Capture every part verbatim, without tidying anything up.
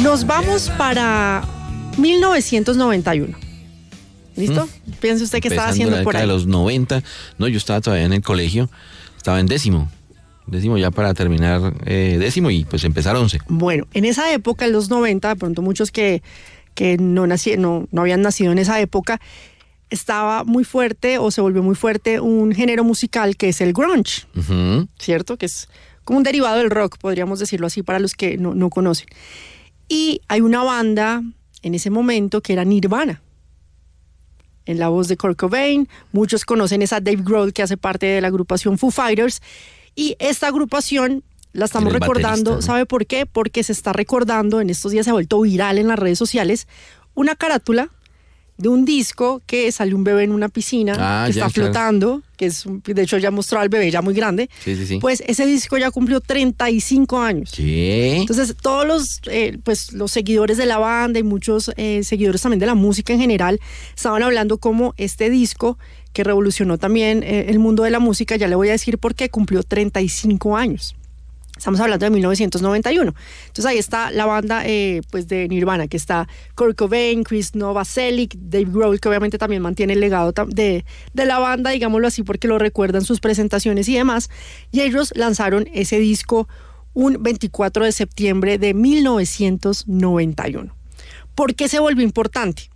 Nos vamos para mil novecientos noventa y uno. ¿Listo? Mm. Piense usted que estaba haciendo por ahí. De los noventa, no, yo estaba todavía en el colegio, estaba en décimo, décimo ya para terminar eh, décimo y pues empezar once. Bueno, en esa época, en los noventa, de pronto muchos que, que no, nací, no, no habían nacido en esa época, estaba muy fuerte o se volvió muy fuerte un género musical que es el grunge, uh-huh. ¿cierto? Que es como un derivado del rock, podríamos decirlo así para los que no, no conocen. Y hay una banda en ese momento que era Nirvana, en la voz de Kurt Cobain. Muchos conocen esa Dave Grohl que hace parte de la agrupación Foo Fighters. Y esta agrupación la estamos recordando, ¿no? ¿Sabe por qué? Porque se está recordando, en estos días se ha vuelto viral en las redes sociales, una carátula de un disco que sale un bebé en una piscina, ah, que ya, está flotando, claro. que es, de hecho ya mostró al bebé ya muy grande. Sí, sí, sí. Pues ese disco ya cumplió treinta y cinco años. ¿Qué? Entonces todos los, eh, pues, los seguidores de la banda y muchos eh, seguidores también de la música en general estaban hablando como este disco que revolucionó también eh, el mundo de la música, ya le voy a decir por qué, cumplió treinta y cinco años. Estamos hablando de mil novecientos noventa y uno. Entonces ahí está la banda eh, pues de Nirvana, que está Kurt Cobain, Chris Novoselic, Dave Grohl, que obviamente también mantiene el legado de, de la banda, digámoslo así, porque lo recuerdan sus presentaciones y demás. Y ellos lanzaron ese disco un veinticuatro de septiembre de mil novecientos noventa y uno. ¿Por qué se volvió importante?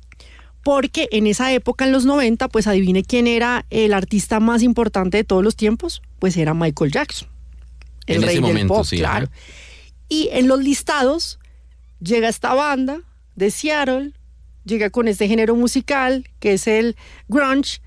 Porque en esa época, en los noventa, pues adivine quién era el artista más importante de todos los tiempos, pues era Michael Jackson. El en rey ese del momento, pop, sí. Claro. Y en los listados llega esta banda de Seattle, llega con este género musical que es el grunge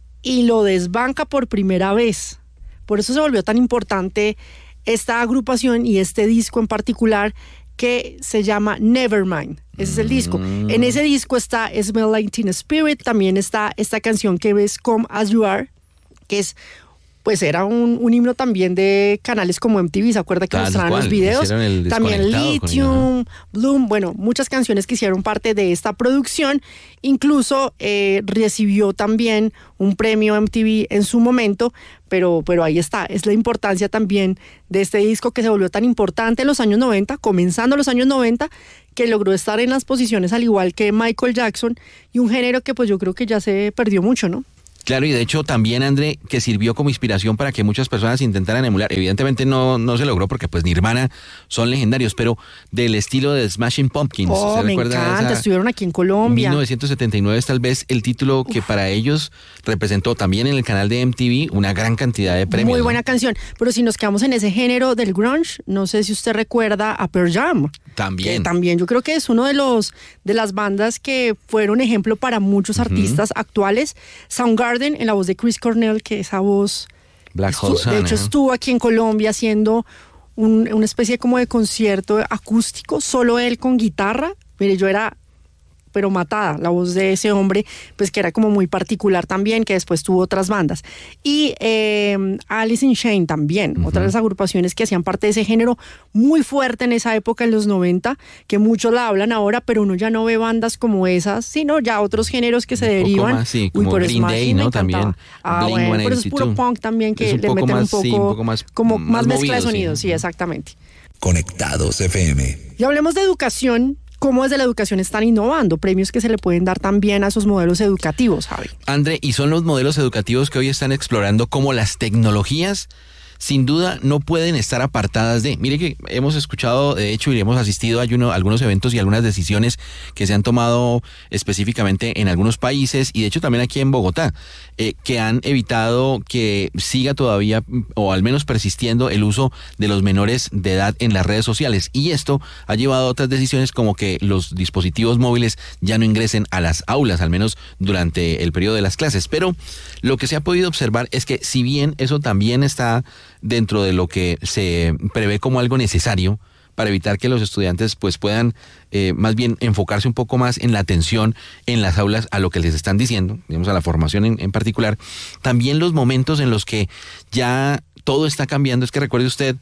y lo desbanca por primera vez. Por eso se volvió tan importante esta agrupación y este disco en particular que se llama Nevermind. Ese es el disco. Mm. En ese disco está Smell Like Teen Spirit, también está esta canción que es Come As You Are, que es pues era un, un himno también de canales como M T V, ¿se acuerda que mostraban los videos? También Lithium, Bloom, bueno, muchas canciones que hicieron parte de esta producción. Incluso eh, recibió también un premio M T V en su momento, pero, pero ahí está, es la importancia también de este disco que se volvió tan importante en los años noventa, comenzando los años noventa, que logró estar en las posiciones al igual que Michael Jackson, y un género que pues yo creo que ya se perdió mucho, ¿no? Claro, y de hecho también, André, que sirvió como inspiración para que muchas personas intentaran emular. Evidentemente no, no se logró porque pues Nirvana son legendarios, pero del estilo de Smashing Pumpkins. Oh, ¿se me encanta, esa? Estuvieron aquí en Colombia. mil novecientos setenta y nueve es tal vez el título que Uf. para ellos representó también en el canal de M T V una gran cantidad de premios. Muy buena ¿no? canción, pero si nos quedamos en ese género del grunge, no sé si usted recuerda a Pearl Jam. También. Que también yo creo que es uno de los de las bandas que fueron ejemplo para muchos uh-huh. artistas actuales. Soundgarden, en la voz de Chris Cornell, que esa voz Black estuvo, Hole Sun, de hecho ¿eh? estuvo aquí en Colombia haciendo un, una especie como de concierto acústico, solo él con guitarra. Mire, yo era pero matada, la voz de ese hombre, pues que era como muy particular también, que después tuvo otras bandas. Y eh, Alice in Chains también, uh-huh. otras de las agrupaciones que hacían parte de ese género muy fuerte en esa época, en los noventa, que muchos la hablan ahora, pero uno ya no ve bandas como esas, sino ya otros géneros que se un derivan. Más, sí, como Uy, Green Day, ¿no? También. Ah, Blink bueno, pero es puro punk también, que le meten más, un poco, sí, un poco más, como más, más movido, mezcla de sonidos, sí, sí, exactamente. Conectados F M. Y hablemos de educación. ¿Cómo desde la educación están innovando? Premios que se le pueden dar también a esos modelos educativos, Javi. André, y son los modelos educativos que hoy están explorando cómo las tecnologías sin duda no pueden estar apartadas de. Mire que hemos escuchado, de hecho, y hemos asistido a uno, algunos eventos y algunas decisiones que se han tomado específicamente en algunos países y de hecho también aquí en Bogotá, eh, que han evitado que siga todavía o al menos persistiendo el uso de los menores de edad en las redes sociales. Y esto ha llevado a otras decisiones como que los dispositivos móviles ya no ingresen a las aulas, al menos durante el periodo de las clases. Pero lo que se ha podido observar es que si bien eso también está dentro de lo que se prevé como algo necesario para evitar que los estudiantes pues puedan eh, más bien enfocarse un poco más en la atención en las aulas a lo que les están diciendo, digamos a la formación en, en particular, también los momentos en los que ya todo está cambiando. Es que recuerde usted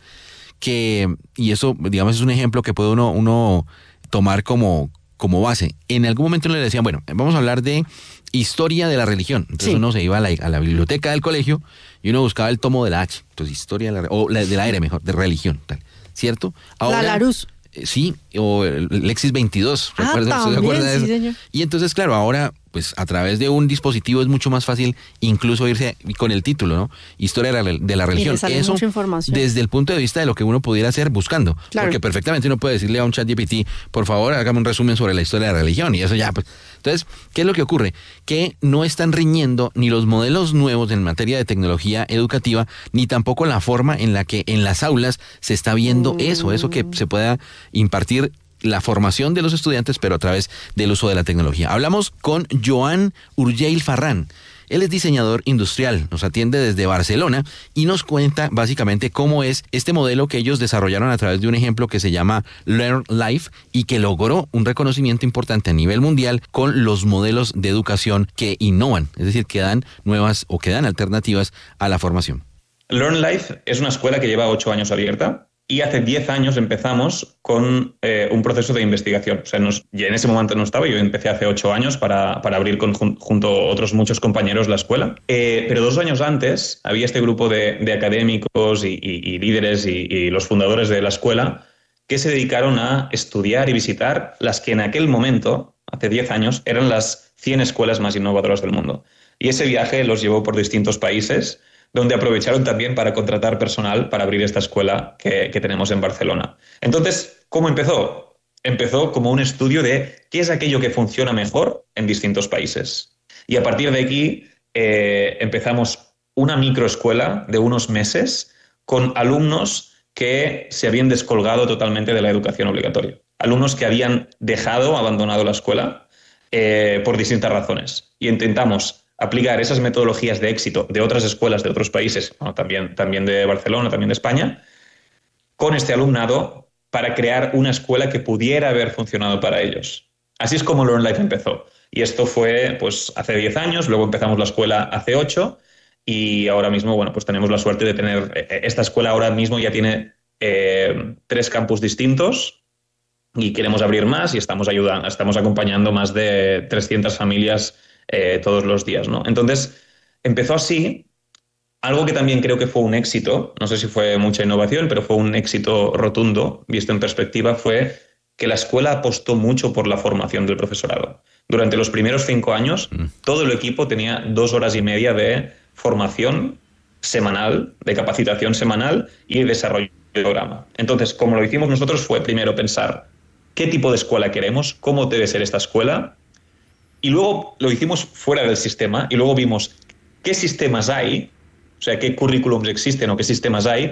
que, y eso digamos es un ejemplo que puede uno, uno tomar como, como base, en algún momento le decían, bueno, vamos a hablar de historia de la religión. Entonces sí. uno se iba a la, a la biblioteca del colegio y uno buscaba el tomo de la H, entonces historia de la, o la, de la R mejor, de religión, tal, ¿cierto? Ahora, la Larousse. Sí, o el Lexis veintidós, Ah, ¿recuerda? ¿Usted se también, acuerda de sí, eso? señor. Y entonces, claro, ahora, pues a través de un dispositivo es mucho más fácil incluso irse con el título, ¿no? Historia de la, de la religión. le sale Eso mucha información. desde el punto de vista de lo que uno pudiera hacer buscando. Claro. Porque perfectamente uno puede decirle a un ChatGPT, por favor, hágame un resumen sobre la historia de la religión. Y eso ya, pues. Entonces, ¿qué es lo que ocurre? Que no están riñendo ni los modelos nuevos en materia de tecnología educativa, ni tampoco la forma en la que en las aulas se está viendo Mm. eso, eso que se pueda impartir la formación de los estudiantes, pero a través del uso de la tecnología. Hablamos con Joan Urgell Farrán. Él es diseñador industrial, nos atiende desde Barcelona y nos cuenta básicamente cómo es este modelo que ellos desarrollaron a través de un ejemplo que se llama Learn Life y que logró un reconocimiento importante a nivel mundial con los modelos de educación que innovan, es decir, que dan nuevas o que dan alternativas a la formación. Learn Life es una escuela que lleva ocho años abierta. Y hace diez años empezamos con eh, un proceso de investigación. O sea, nos, y en ese momento no estaba, yo empecé hace ocho años para, para abrir con, junto a otros muchos compañeros la escuela. Eh, pero dos años antes había este grupo de, de académicos y, y, y líderes y, y los fundadores de la escuela que se dedicaron a estudiar y visitar las que en aquel momento, hace diez años, eran las cien escuelas más innovadoras del mundo. Y ese viaje los llevó por distintos países, donde aprovecharon también para contratar personal para abrir esta escuela que, que tenemos en Barcelona. Entonces, ¿cómo empezó? Empezó como un estudio de qué es aquello que funciona mejor en distintos países. Y a partir de aquí eh, empezamos una microescuela de unos meses con alumnos que se habían descolgado totalmente de la educación obligatoria. Alumnos que habían dejado, abandonado la escuela eh, por distintas razones. Y intentamos aplicar esas metodologías de éxito de otras escuelas de otros países, bueno, también, también de Barcelona, también de España, con este alumnado para crear una escuela que pudiera haber funcionado para ellos. Así es como Learn Life empezó. Y esto fue pues, hace diez años, luego empezamos la escuela hace ocho y ahora mismo bueno, pues tenemos la suerte de tener... Esta escuela ahora mismo ya tiene eh, tres campus distintos y queremos abrir más y estamos, ayudando, estamos acompañando más de trescientas familias Eh, todos los días, ¿no? Entonces, empezó así, algo que también creo que fue un éxito, no sé si fue mucha innovación, pero fue un éxito rotundo, visto en perspectiva, fue que la escuela apostó mucho por la formación del profesorado. Durante los primeros cinco años, mm. todo el equipo tenía dos horas y media de formación semanal, de capacitación semanal y desarrollo del programa. Entonces, como lo hicimos nosotros, fue primero pensar qué tipo de escuela queremos, cómo debe ser esta escuela. Y luego lo hicimos fuera del sistema y luego vimos qué sistemas hay, o sea, qué currículums existen o qué sistemas hay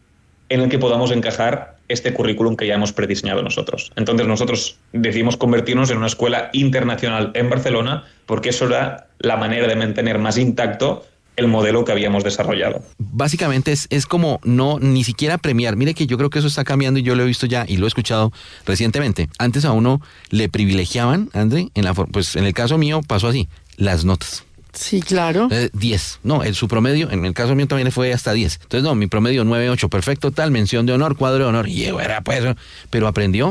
en el que podamos encajar este currículum que ya hemos prediseñado nosotros. Entonces nosotros decidimos convertirnos en una escuela internacional en Barcelona porque eso era la manera de mantener más intacto el modelo que habíamos desarrollado. Básicamente es, es como no ni siquiera premiar. Mire que yo creo que eso está cambiando y yo lo he visto ya y lo he escuchado recientemente. Antes a uno le privilegiaban, André, en la pues en el caso mío pasó así, las notas. Sí, claro. Eh, diez. No, el, su promedio, en el caso mío también fue hasta diez. Entonces, no, mi promedio nueve, ocho, perfecto, tal, mención de honor, cuadro de honor. Y era pues, pero aprendió.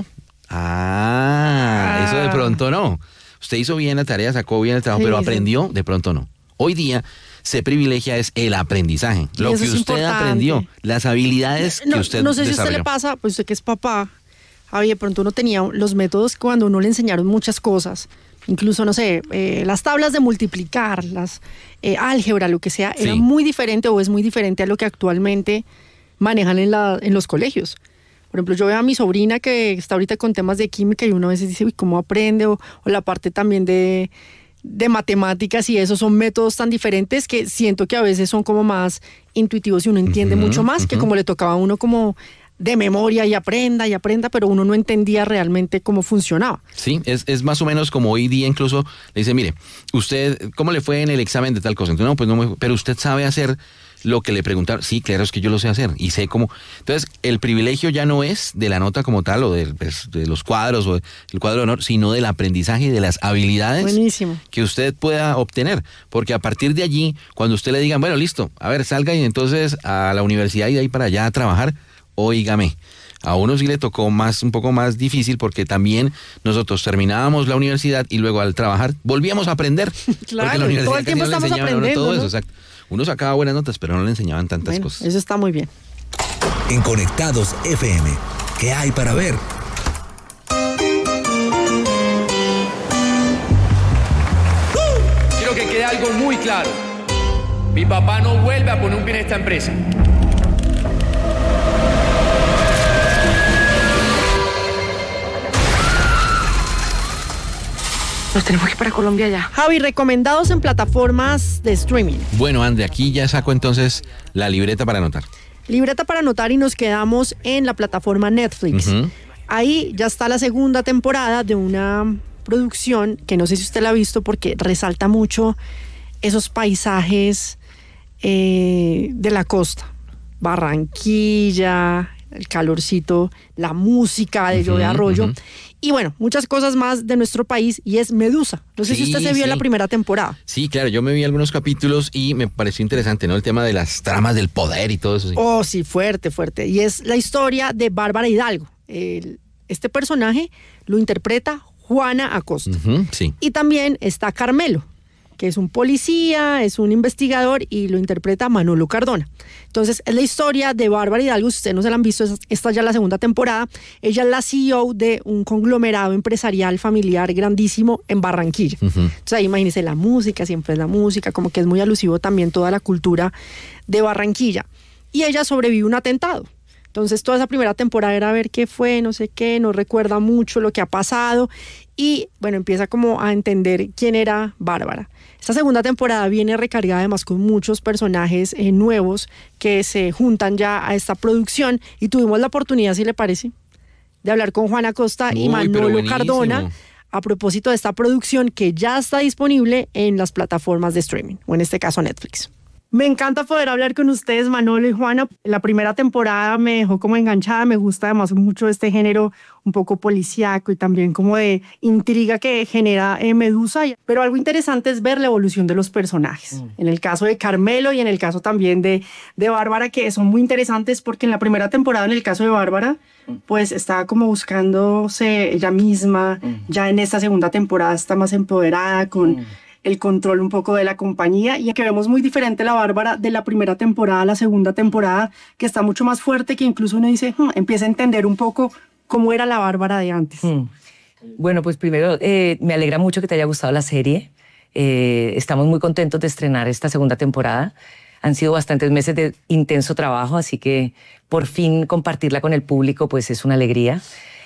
Ah, ah, eso de pronto no. Usted hizo bien la tarea, sacó bien el trabajo, sí, pero aprendió, de pronto no. Hoy día se privilegia es el aprendizaje, lo que usted importante. aprendió, las habilidades no, que usted No sé desarrolló. Si a usted le pasa, pues usted que es papá, Javi, de pronto uno tenía los métodos que cuando uno le enseñaron muchas cosas, incluso, no sé, eh, las tablas de multiplicar, las eh, álgebra, lo que sea, sí. Era muy diferente o es muy diferente a lo que actualmente manejan en, la, en los colegios. Por ejemplo, yo veo a mi sobrina que está ahorita con temas de química y uno a veces dice, uy, ¿cómo aprende? O, o la parte también de... de matemáticas y esos son métodos tan diferentes que siento que a veces son como más intuitivos y uno entiende uh-huh, mucho más uh-huh. que como le tocaba a uno como de memoria y aprenda y aprenda, pero uno no entendía realmente cómo funcionaba. Sí, es, es más o menos como hoy día incluso le dice, mire, usted, ¿cómo le fue en el examen de tal cosa? Entonces, no, pues no me, pero usted sabe hacer lo que le preguntaron. Sí, claro, es que yo lo sé hacer y sé cómo. Entonces, el privilegio ya no es de la nota como tal o de, pues, de los cuadros o del cuadro de honor, sino del aprendizaje y de las habilidades Buenísimo. que usted pueda obtener. Porque a partir de allí, cuando usted le digan, bueno, listo, a ver, salga y entonces a la universidad y de ahí para allá a trabajar, óigame. A uno sí le tocó más, un poco más difícil porque también nosotros terminábamos la universidad y luego al trabajar volvíamos a aprender. Claro, porque la universidad todo el tiempo no le estamos aprendiendo, todo ¿no? eso, exacto. Uno sacaba buenas notas, pero no le enseñaban tantas bueno, cosas. Eso está muy bien. En Conectados F M, ¿qué hay para ver? algo muy claro. Mi papá no vuelve a poner un pie en esta empresa. Nos tenemos que ir para Colombia ya. Javi, recomendados en plataformas de streaming. Bueno, Ande, aquí ya saco entonces la libreta para anotar. Libreta para anotar y nos quedamos en la plataforma Netflix. Uh-huh. Ahí ya está la segunda temporada de una producción que no sé si usted la ha visto porque resalta mucho esos paisajes eh, de la costa. Barranquilla, el calorcito, la música de uh-huh, Joe Arroyo. Uh-huh. Y bueno, muchas cosas más de nuestro país y es Medusa. No sé sí, si usted se vio sí. la primera temporada. Sí, claro, yo me vi algunos capítulos y me pareció interesante, ¿no? El tema de las tramas del poder y todo eso. Sí. Oh, sí, fuerte, fuerte. Y es la historia de Bárbara Hidalgo. El, este personaje lo interpreta Juana Acosta. Uh-huh, sí. Y también está Carmelo, que es un policía, es un investigador y lo interpreta Manolo Cardona. Entonces, es la historia de Bárbara Hidalgo. Si ustedes no se la han visto, esta ya es la segunda temporada. Ella es la C E O de un conglomerado empresarial familiar grandísimo en Barranquilla. Uh-huh. Entonces, ahí imagínense la música, siempre es la música, como que es muy alusivo también toda la cultura de Barranquilla. Y ella sobrevive un atentado. Entonces, toda esa primera temporada era ver qué fue, no sé qué, no recuerda mucho lo que ha pasado. Y, bueno, empieza como a entender quién era Bárbara. Esta segunda temporada viene recargada además con muchos personajes eh, nuevos que se juntan ya a esta producción y tuvimos la oportunidad, si le parece, de hablar con Juana Acosta Uy, y Manolo Cardona a propósito de esta producción que ya está disponible en las plataformas de streaming, o en este caso Netflix. Me encanta poder hablar con ustedes, Manolo y Juana. La primera temporada me dejó como enganchada, me gusta además mucho este género un poco policíaco y también como de intriga que genera eh, Medusa. Pero algo interesante es ver la evolución de los personajes. Mm. En el caso de Carmelo y en el caso también de, de Bárbara, que son muy interesantes porque en la primera temporada, en el caso de Bárbara, mm. pues estaba como buscándose ella misma. Mm. Ya en esta segunda temporada está más empoderada con... Mm. el control un poco de la compañía y que vemos muy diferente la Bárbara de la primera temporada a la segunda temporada, que está mucho más fuerte, que incluso uno dice, hmm, empieza a entender un poco cómo era la Bárbara de antes. Hmm. Bueno, pues primero eh, me alegra mucho que te haya gustado la serie. Eh, estamos muy contentos de estrenar esta segunda temporada. Han sido bastantes meses de intenso trabajo, así que por fin compartirla con el público pues es una alegría.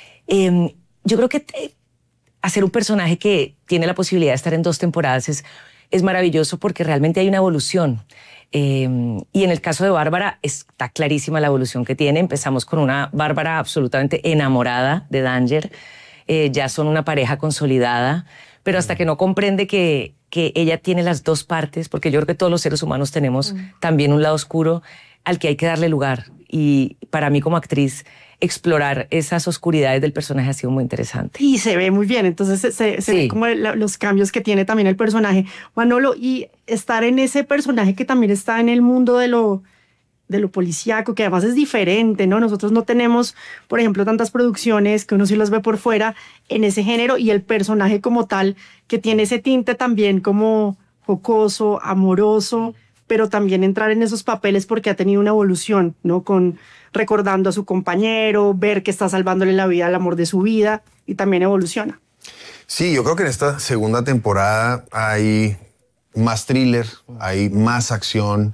Eh, yo creo que... Te, hacer un personaje que tiene la posibilidad de estar en dos temporadas es, es maravilloso porque realmente hay una evolución. Eh, y en el caso de Bárbara está clarísima la evolución que tiene. Empezamos con una Bárbara absolutamente enamorada de Danger. Eh, ya son una pareja consolidada, pero hasta que no comprende que, que ella tiene las dos partes, porque yo creo que todos los seres humanos tenemos mm. también un lado oscuro al que hay que darle lugar. Y para mí como actriz, explorar esas oscuridades del personaje ha sido muy interesante. Y se ve muy bien, entonces se, se, se sí. ve como la, los cambios que tiene también el personaje. Manolo, y estar en ese personaje que también está en el mundo de lo, de lo policíaco, que además es diferente, ¿no? Nosotros no tenemos, por ejemplo, tantas producciones que uno sí las ve por fuera en ese género, y el personaje como tal, que tiene ese tinte también como jocoso, amoroso, pero también entrar en esos papeles porque ha tenido una evolución, ¿no? Con recordando a su compañero, ver que está salvándole la vida al amor de su vida, y también evoluciona. Sí, yo creo que en esta segunda temporada hay más thriller, hay más acción,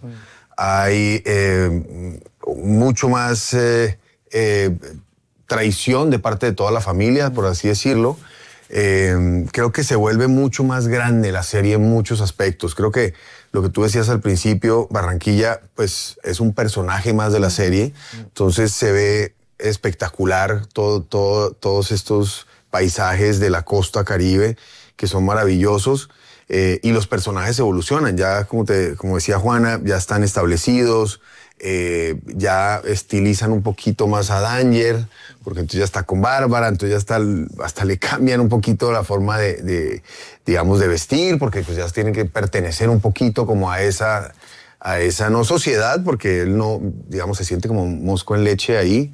hay eh, mucho más eh, eh, traición de parte de toda la familia, por así decirlo. Eh, creo que se vuelve mucho más grande la serie en muchos aspectos. Creo que lo que tú decías al principio, Barranquilla, pues es un personaje más de la serie. Entonces se ve espectacular todo, todo, todos estos paisajes de la costa caribe que son maravillosos, eh, y los personajes evolucionan. Ya, como, te, como decía Juana, ya están establecidos, eh, ya estilizan un poquito más a Danger, porque entonces ya está con Bárbara, entonces ya está, hasta le cambian un poquito la forma de, de digamos, de vestir, porque pues ya tienen que pertenecer un poquito como a esa, a esa no sociedad, porque él no, digamos, se siente como un mosco en leche ahí,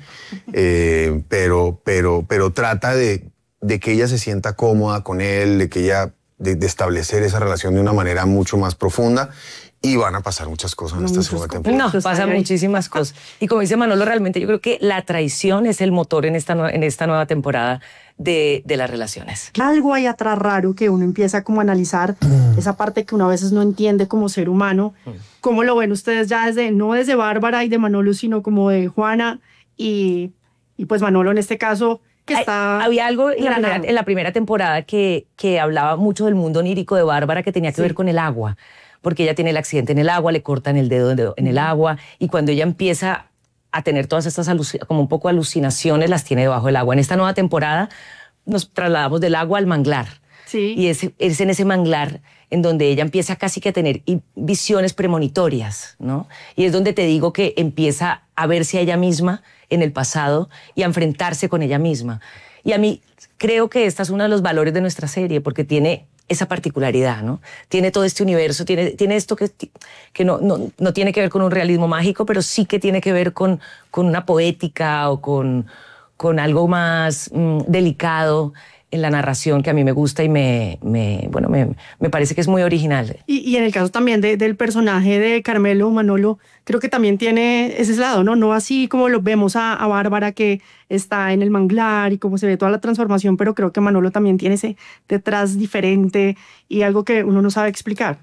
eh, pero, pero, pero trata de, de que ella se sienta cómoda con él, de que ella, de, de establecer esa relación de una manera mucho más profunda. Y van a pasar muchas cosas en esta segunda temporada. No, pasan muchísimas cosas. Y como dice Manolo, realmente yo creo que la traición es el motor en esta, en esta nueva temporada de, de las relaciones. Algo hay atrás raro que uno empieza como a analizar, esa parte que uno a veces no entiende como ser humano. ¿Cómo lo ven ustedes ya desde, no desde Bárbara y de Manolo, sino como de Juana y, y pues Manolo en este caso, que está... Hay, había algo en la, primera, granado. en la primera temporada que, que hablaba mucho del mundo onírico de Bárbara, que tenía que Sí. ver con el agua, porque ella tiene el accidente en el agua, le cortan el dedo en, en el agua, y cuando ella empieza a tener todas estas aluc- como un poco alucinaciones, las tiene debajo del agua. En esta nueva temporada nos trasladamos del agua al manglar. Sí. Y es, es en ese manglar en donde ella empieza casi que a tener i- visiones premonitorias, ¿no? Y es donde te digo que empieza a verse a ella misma en el pasado y a enfrentarse con ella misma. Y a mí creo que este es uno de los valores de nuestra serie, porque tiene esa particularidad, ¿no? Tiene todo este universo, tiene, tiene esto que, que no, no, no tiene que ver con un realismo mágico, pero sí que tiene que ver con, con una poética o con, con algo más mm, delicado en la narración que a mí me gusta y me, me, bueno, me, me parece que es muy original. Y, y en el caso también de, del personaje de Carmelo, Manolo, creo que también tiene ese lado, ¿no? No así como lo vemos a, a Bárbara, que está en el manglar y cómo se ve toda la transformación, pero creo que Manolo también tiene ese detrás diferente y algo que uno no sabe explicar.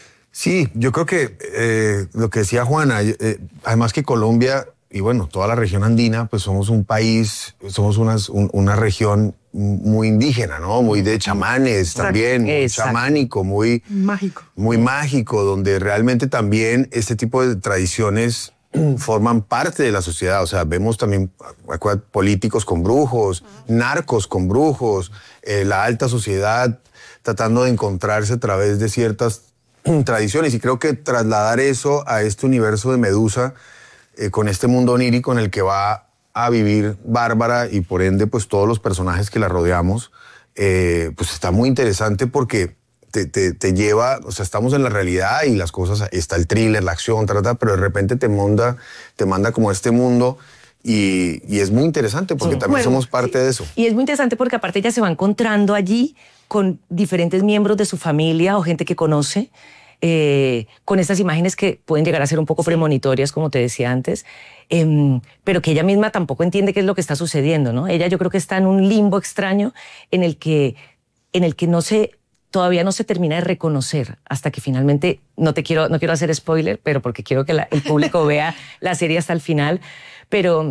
Sí, yo creo que eh, lo que decía Juana, eh, además que Colombia y bueno, toda la región andina, pues somos un país, somos unas, un, una región muy indígena, ¿no? Muy de chamanes también, muy Exacto. chamánico, muy Mágico. muy mágico, donde realmente también este tipo de tradiciones forman parte de la sociedad. O sea, vemos también acuérdate, políticos con brujos, narcos con brujos, eh, la alta sociedad tratando de encontrarse a través de ciertas tradiciones. Y creo que trasladar eso a este universo de Medusa, eh, con este mundo onírico en el que va a vivir Bárbara y por ende pues todos los personajes que la rodeamos, eh, pues está muy interesante porque te, te, te lleva, o sea, estamos en la realidad y las cosas, está el thriller, la acción, trata, pero de repente te manda, te manda como a este mundo y, y es muy interesante porque Sí. también Bueno, somos parte sí. de eso. Y es muy interesante porque aparte ella se va encontrando allí con diferentes miembros de su familia o gente que conoce, eh, con estas imágenes que pueden llegar a ser un poco premonitorias, como te decía antes, eh, pero que ella misma tampoco entiende qué es lo que está sucediendo, ¿no? Ella yo creo que está en un limbo extraño en el que, en el que no se, todavía no se termina de reconocer hasta que finalmente, no te quiero, no quiero hacer spoiler, pero porque quiero que la- el público vea la serie hasta el final, pero